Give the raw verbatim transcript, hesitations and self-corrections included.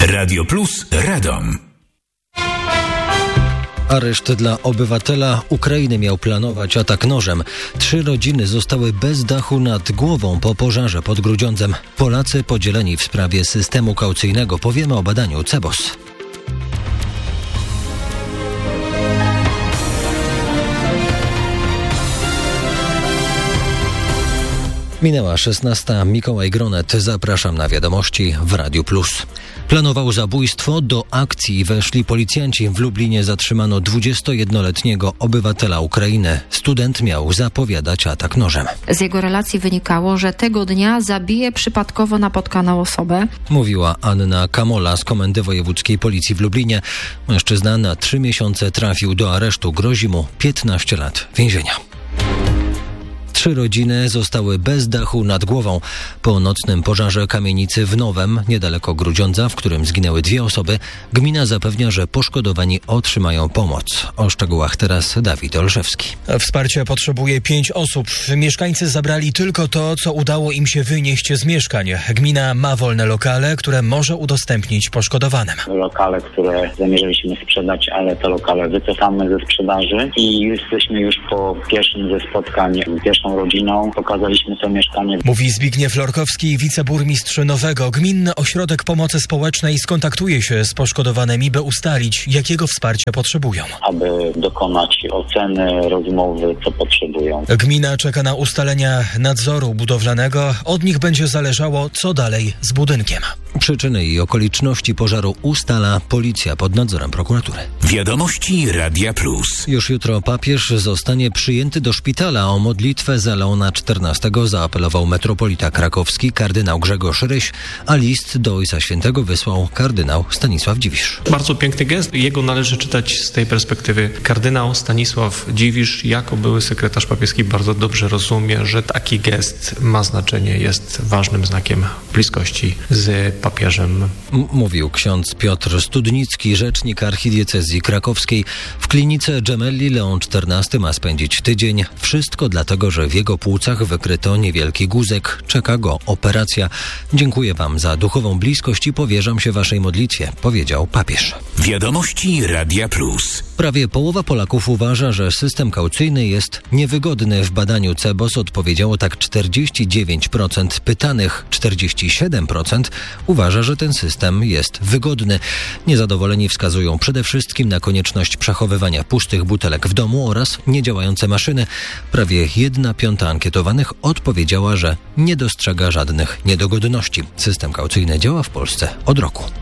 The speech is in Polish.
Radio Plus Radom. Areszt dla obywatela Ukrainy miał planować atak nożem. Trzy rodziny zostały bez dachu nad głową po pożarze pod Grudziądzem. Polacy podzieleni w sprawie systemu kaucyjnego. Powiemy o badaniu C E B O S. Minęła szesnasta. Mikołaj Gronet. Zapraszam na wiadomości w Radiu Plus. Planował zabójstwo. Do akcji weszli policjanci. W Lublinie zatrzymano dwudziestojednoletniego obywatela Ukrainy. Student miał zapowiadać atak nożem. Z jego relacji wynikało, że tego dnia zabije przypadkowo napotkaną osobę. Mówiła Anna Kamola z Komendy Wojewódzkiej Policji w Lublinie. Mężczyzna na trzy miesiące trafił do aresztu. Grozi mu piętnaście lat więzienia. Trzy rodziny zostały bez dachu nad głową po nocnym pożarze kamienicy w Nowem, niedaleko Grudziądza, w którym zginęły dwie osoby. Gmina zapewnia, że poszkodowani otrzymają pomoc. O szczegółach teraz Dawid Olszewski. Wsparcia potrzebuje pięć osób. Mieszkańcy zabrali tylko to, co udało im się wynieść z mieszkań. Gmina ma wolne lokale, które może udostępnić poszkodowanym. Lokale, które zamierzaliśmy sprzedać, ale te lokale wycofamy ze sprzedaży i jesteśmy już po pierwszym ze spotkań z pierwszą rodziną. Pokazaliśmy to mieszkanie. Mówi Zbigniew Lorkowski, wiceburmistrz Nowego. Gminny Ośrodek Pomocy Społecznej skontaktuje się z poszkodowanymi, by ustalić, jakiego wsparcia potrzebują. Aby dokonać oceny, rozmowy, co potrzebują. Gmina czeka na ustalenia nadzoru budowlanego. Od nich będzie zależało, co dalej z budynkiem. Przyczyny i okoliczności pożaru ustala policja pod nadzorem prokuratury. Wiadomości Radia Plus. Już jutro papież zostanie przyjęty do szpitala. O modlitwę za Leona czternastego zaapelował metropolita krakowski kardynał Grzegorz Ryś, a list do Ojca Świętego wysłał kardynał Stanisław Dziwisz. Bardzo piękny gest. Jego należy czytać z tej perspektywy. Kardynał Stanisław Dziwisz, jako były sekretarz papieski, bardzo dobrze rozumie, że taki gest ma znaczenie, jest ważnym znakiem bliskości z papieżem. M- mówił ksiądz Piotr Studnicki, rzecznik archidiecezji krakowskiej. W klinice Gemelli Leon czternasty ma spędzić tydzień. Wszystko dlatego, że w jego płucach wykryto niewielki guzek. Czeka go operacja. Dziękuję wam za duchową bliskość i powierzam się waszej modlitwie, powiedział papież. Wiadomości Radia Plus. Prawie połowa Polaków uważa, że system kaucyjny jest niewygodny. W badaniu C E B O S odpowiedziało tak czterdzieści dziewięć procent pytanych. czterdzieści siedem procent uważa, że ten system jest wygodny. Niezadowoleni wskazują przede wszystkim na konieczność przechowywania pustych butelek w domu oraz niedziałające maszyny. Prawie jedna piąta ankietowanych odpowiedziała, że nie dostrzega żadnych niedogodności. System kaucyjny działa w Polsce od roku.